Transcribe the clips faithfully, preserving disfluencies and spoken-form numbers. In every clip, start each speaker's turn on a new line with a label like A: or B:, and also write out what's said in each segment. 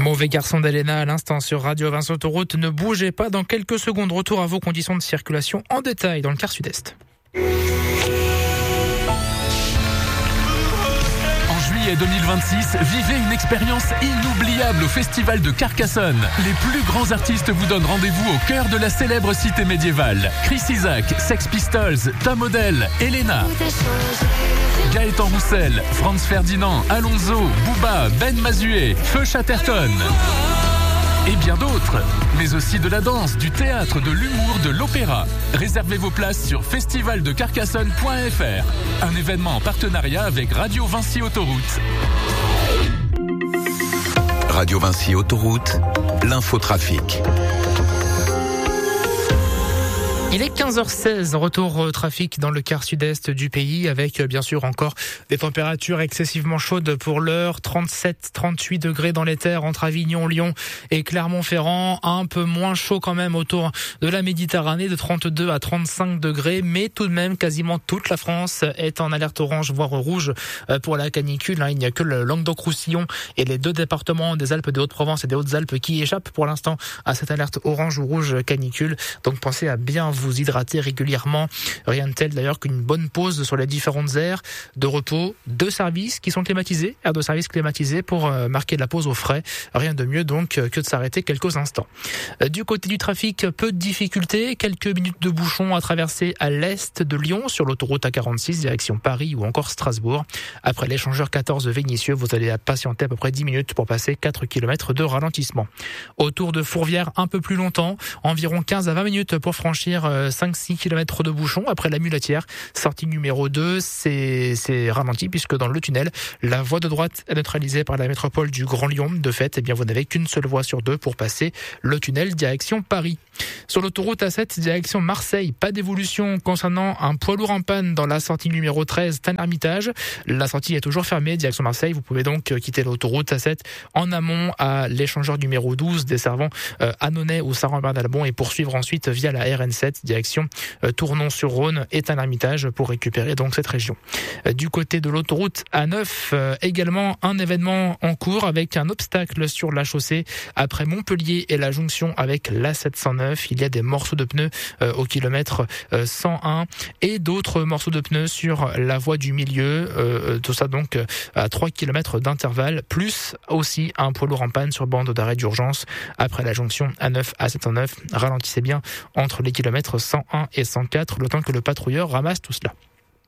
A: Mauvais garçon d'Elena à l'instant sur Radio Vinci Autoroute. Ne bougez pas, dans quelques secondes, retour à vos conditions de circulation en détail dans le quart sud-est.
B: juillet deux mille vingt-six, vivez une expérience inoubliable au Festival de Carcassonne. Les plus grands artistes vous donnent rendez-vous au cœur de la célèbre cité médiévale. Chris Isaak, Sex Pistols, Tom Odell, Elena, Gaëtan Roussel, Franz Ferdinand, Alonso, Booba, Ben Mazué, Feu Chatterton et bien d'autres, mais aussi de la danse, du théâtre, de l'humour, de l'opéra. Réservez vos places sur festival de carcassonne point f r, un événement en partenariat avec Radio Vinci Autoroute.
C: Radio Vinci Autoroute, l'infotrafic.
A: Il est quinze heures seize, retour au trafic dans le quart sud-est du pays avec bien sûr encore des températures excessivement chaudes pour l'heure, trente-sept trente-huit degrés dans les terres entre Avignon, Lyon et Clermont-Ferrand, un peu moins chaud quand même autour de la Méditerranée de trente-deux à trente-cinq degrés, mais tout de même quasiment toute la France est en alerte orange voire rouge pour la canicule. Il n'y a que le Languedoc-Roussillon et les deux départements des Alpes de Haute-Provence et des Hautes-Alpes qui échappent pour l'instant à cette alerte orange ou rouge canicule, donc pensez à bien vous vous hydrater régulièrement. Rien de tel d'ailleurs qu'une bonne pause sur les différentes aires de repos, deux services qui sont climatisés, aires de service climatisées pour marquer la pause au frais. Rien de mieux donc que de s'arrêter quelques instants. Du côté du trafic, peu de difficultés, quelques minutes de bouchons à traverser à l'est de Lyon sur l'autoroute A quarante-six direction Paris ou encore Strasbourg. Après l'échangeur quatorze Vénissieux, vous allez patienter à peu près dix minutes pour passer quatre kilomètres de ralentissement. Autour de Fourvière, un peu plus longtemps, environ quinze à vingt minutes pour franchir cinq à six kilomètres de bouchons. Après la Muletière, sortie numéro deux, c'est, c'est ralenti puisque dans le tunnel, la voie de droite est neutralisée par la métropole du Grand Lyon. De fait, eh bien, vous n'avez qu'une seule voie sur deux pour passer le tunnel direction Paris. Sur l'autoroute A sept, direction Marseille, pas d'évolution concernant un poids lourd en panne dans la sortie numéro treize, Tain-Hermitage. La sortie est toujours fermée, direction Marseille. Vous pouvez donc quitter l'autoroute A sept en amont à l'échangeur numéro douze, desservant euh, Annonay ou Saint-Rambert-d'Albon et poursuivre ensuite via la R N sept, direction euh, Tournon-sur-Rhône et Tain-Hermitage pour récupérer donc cette région. Euh, du côté de l'autoroute A neuf, euh, également un événement en cours avec un obstacle sur la chaussée après Montpellier et la jonction avec l'A sept cent neuf. Il y a des morceaux de pneus euh, au kilomètre euh, cent un et d'autres morceaux de pneus sur la voie du milieu. Euh, tout ça donc euh, à trois kilomètres d'intervalle, plus aussi un poids lourd en panne sur bande d'arrêt d'urgence après la jonction A neuf à sept cent neuf. Ralentissez bien entre les kilomètres cent un et cent quatre, le temps que le patrouilleur ramasse tout cela.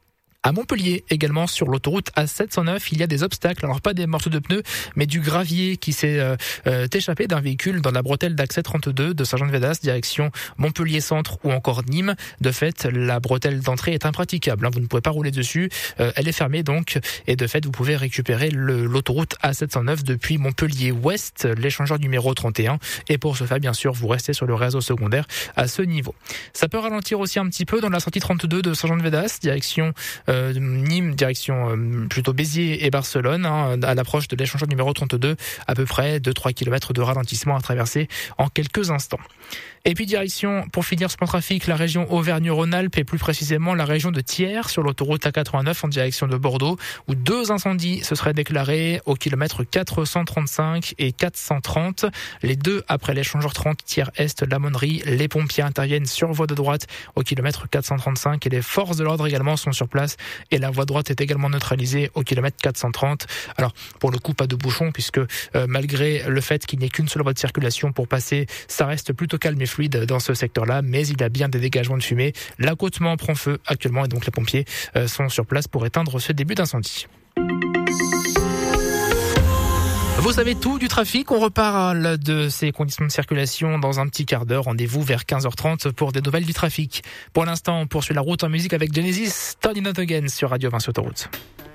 A: À Montpellier, également sur l'autoroute A sept cent neuf, il y a des obstacles, alors pas des morceaux de pneus, mais du gravier qui s'est euh, euh, échappé d'un véhicule dans la bretelle d'accès trente-deux de Saint-Jean-de-Védas, direction Montpellier-Centre ou encore Nîmes. De fait, la bretelle d'entrée est impraticable, hein, vous ne pouvez pas rouler dessus, euh, elle est fermée donc, et de fait, vous pouvez récupérer le, l'autoroute A sept cent neuf depuis Montpellier-Ouest, l'échangeur numéro trente et un, et pour ce faire, bien sûr, vous restez sur le réseau secondaire à ce niveau. Ça peut ralentir aussi un petit peu dans la sortie trente-deux de Saint-Jean-de-Védas, direction Euh, Nîmes, direction euh, plutôt Béziers et Barcelone, hein, à l'approche de l'échangeur numéro trente-deux, à peu près deux à trois kilomètres de ralentissement à traverser en quelques instants. Et puis direction, pour finir ce plan trafic, la région Auvergne-Rhône-Alpes et plus précisément la région de Thiers sur l'autoroute A quatre-vingt-neuf en direction de Bordeaux, où deux incendies se seraient déclarés au kilomètre quatre cent trente-cinq et quatre cent trente. Les deux après l'échangeur trente, Thiers-Est, Lamonnerie. Les pompiers interviennent sur voie de droite au kilomètre quatre cent trente-cinq et les forces de l'ordre également sont sur place et la voie droite est également neutralisée au kilomètre quatre cent trente. Alors pour le coup pas de bouchon puisque euh, malgré le fait qu'il n'y ait qu'une seule voie de circulation pour passer, ça reste plutôt calme et fluide dans ce secteur-là, mais il y a bien des dégagements de fumée. L'accotement prend feu actuellement et donc les pompiers euh, sont sur place pour éteindre ce début d'incendie. Vous savez tout du trafic, on reparle de ces conditions de circulation dans un petit quart d'heure. Rendez-vous vers quinze heures trente pour des nouvelles du trafic. Pour l'instant, on poursuit la route en musique avec Genesis, Turn It Out Again sur Radio Vinci Autoroute.